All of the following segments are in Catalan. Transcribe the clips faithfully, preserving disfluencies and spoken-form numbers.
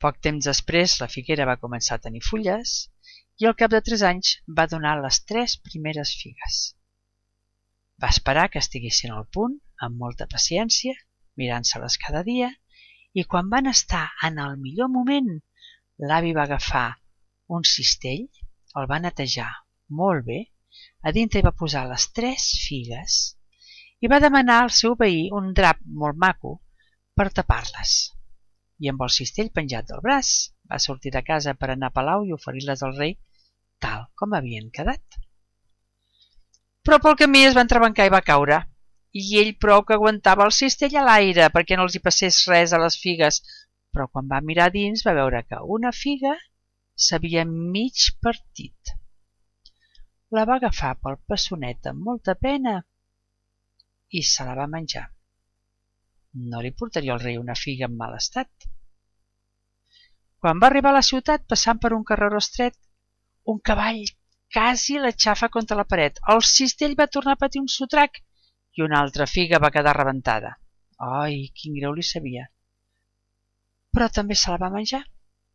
Poc temps després la figuera va començar a tenir fulles i al cap de tres anys va donar les tres primeres figues. Va esperar que estiguessin al punt, amb molta paciència, mirant-se-les cada dia, i quan van estar en el millor moment, l'avi va agafar un cistell, el va netejar molt bé, a dintre hi va posar les tres figues i va demanar al seu veí un drap molt maco per tapar-les. I amb el cistell penjat del braç va sortir de casa per anar a palau i oferir-les al rei tal com havien quedat. Però pel camí es va entrebancar i va caure, i ell prou que aguantava el cistell a l'aire perquè no els hi passés res a les figues, però quan va mirar dins va veure que una figa s'havia mig partit. La va agafar pel passonet amb molta pena i se la va menjar. No li portaria al rei una figa en mal estat. Quan va arribar a la ciutat, passant per un carreró estret, un cavall quasi l'aixafa contra la paret. El cistell va tornar a patir un sotrac i una altra figa va quedar rebentada. Ai, quin greu li sabia. Però també se la va menjar.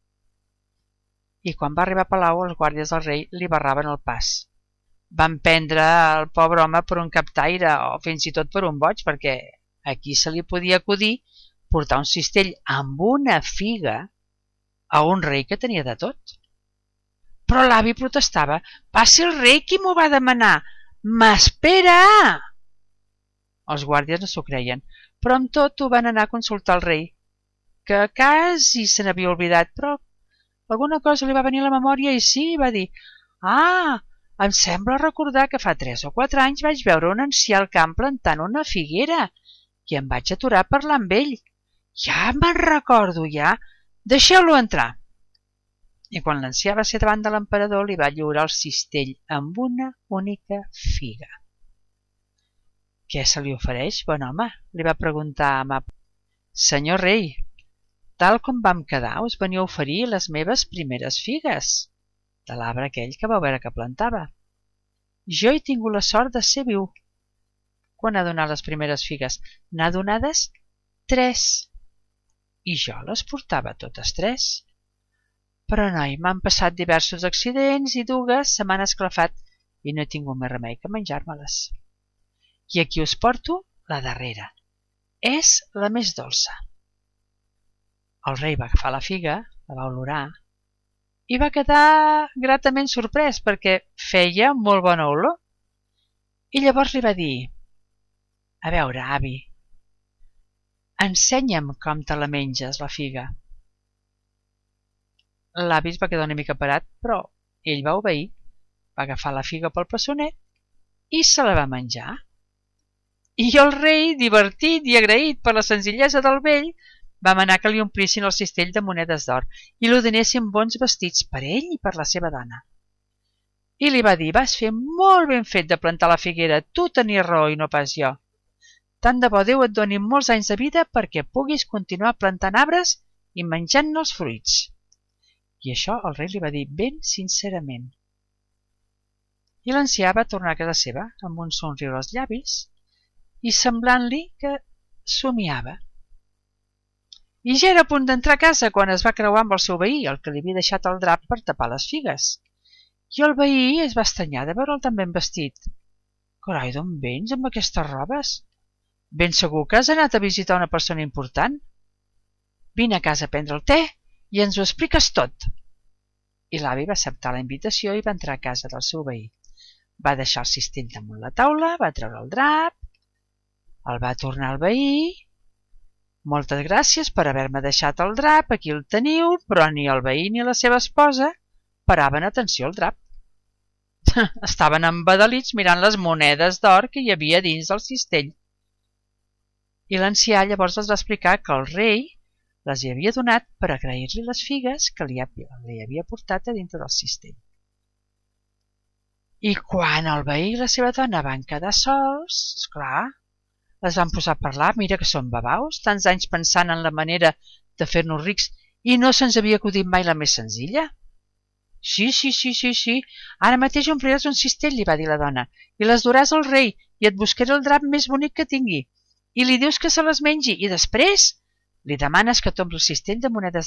I quan va arribar a palau, els guàrdies del rei li barraven el pas. Van prendre el pobre home per un captaire o fins i tot per un boig, perquè aquí se li podia acudir portar un cistell amb una figa a un rei que tenia de tot. Però l'avi protestava. Va ser el rei qui m'ho va demanar. M'espera! Els guàrdies no s'ho creien, però amb tot ho van anar a consultar al rei, que quasi se n'havia oblidat, però alguna cosa li va venir a la memòria i sí, va dir: «Ah, em sembla recordar que fa tres o quatre anys vaig veure un ancià al camp plantant una figuera i em vaig aturar a parlar amb ell. Ja me'n recordo, ja. Deixeu-lo entrar». I quan l'ancià va ser davant de l'emperador li va lliurar el cistell amb una única figa. «Què se li ofereix, bon home?», li va preguntar amable. «Senyor rei, tal com vam quedar, us venia a oferir les meves primeres figues, de l'arbre aquell que vau veure que plantava. Jo he tingut la sort de ser viu. Quan ha donat les primeres figues? N'ha donades tres, i jo les portava totes tres. Però, noi, m'han passat diversos accidents i dugues se m'han esclafat i no he tingut més remei que menjar-me-les. I aquí us porto la darrera. És la més dolça». El rei va agafar la figa, la va olorar i va quedar gratament sorprès perquè feia molt bona olor. I llavors li va dir: «A veure, avi, ensenya'm com te la menges, la figa». L'avi es va quedar una mica parat, però ell va obeir, va agafar la figa pel passonet i se la va menjar. I el rei, divertit i agraït per la senzillesa del vell, va manar que li omplissin el cistell de monedes d'or i li donessin bons vestits per ell i per la seva dona. I li va dir: «Vas fer molt ben fet de plantar la figuera, tu tenies raó i no pas jo. Tant de bo Déu et doni molts anys de vida perquè puguis continuar plantant arbres i menjant-ne els fruits». I això el rei li va dir ben sincerament. I l'ancià va tornar a casa seva amb un somriure als llavis i semblant-li que somiava. I ja era a punt d'entrar a casa quan es va creuar amb el seu veí, el que li havia deixat el drap per tapar les figues. I el veí es va estranyar de veure'l tan ben vestit. «Carai, d'on vens amb aquestes robes? Ben segur que has anat a visitar una persona important? Vine a casa a prendre el te i ens ho expliques tot». I l'avi va acceptar la invitació i va entrar a casa del seu veí. Va deixar el cistell damunt la taula, va treure el drap, el va tornar al veí. «Moltes gràcies per haver-me deixat el drap, aquí el teniu», però ni el veí ni la seva esposa paraven atenció al drap. Estaven embadalits mirant les monedes d'or que hi havia dins del cistell. I l'ancià llavors els va explicar que el rei les hi havia donat per agrair-li les figues que li havia portat a dintre del cistell. I quan el veí i la seva dona van quedar sols, esclar, es van posar a parlar. «Mira que som babaus, tants anys pensant en la manera de fer-nos rics i no se'ns havia acudit mai la més senzilla». «Sí, sí, sí, sí, sí, ara mateix ompliràs un cistell», li va dir la dona, «i les duràs al rei i et buscaré el drap més bonic que tingui. I li dius que se les mengi i després li demanes que t'ompli el cistell de monedes